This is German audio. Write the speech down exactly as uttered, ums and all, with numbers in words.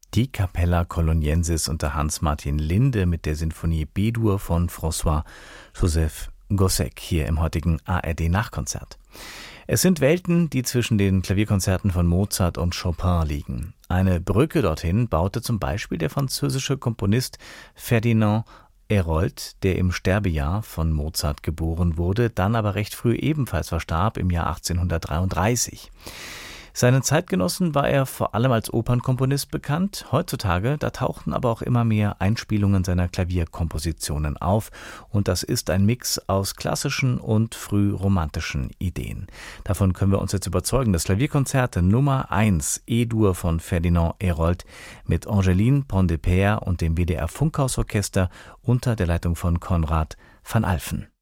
Die Capella Coloniensis unter Hans-Martin Linde mit der Sinfonie B-Dur von François-Joseph Gossec hier im heutigen A R D-Nachkonzert. Es sind Welten, die zwischen den Klavierkonzerten von Mozart und Chopin liegen. Eine Brücke dorthin baute zum Beispiel der französische Komponist Ferdinand Hérold, der im Sterbejahr von Mozart geboren wurde, dann aber recht früh ebenfalls verstarb im Jahr achtzehnhundertdreiunddreißig. Seinen Zeitgenossen war er vor allem als Opernkomponist bekannt. Heutzutage, da tauchten aber auch immer mehr Einspielungen seiner Klavierkompositionen auf. Und das ist ein Mix aus klassischen und frühromantischen Ideen. Davon können wir uns jetzt überzeugen. Das Klavierkonzert Nummer eins E-Dur von Ferdinand Hérold mit Angeline Pontdepère und dem W D R Funkhausorchester unter der Leitung von Konrad van Alphen.